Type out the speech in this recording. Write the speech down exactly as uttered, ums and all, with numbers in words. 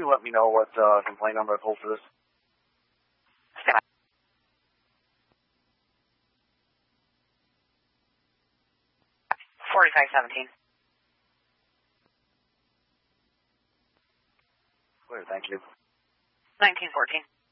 you let me know what uh, complaint number I pulled for this? forty-five seventeen. Clear, thank you. nineteen fourteen.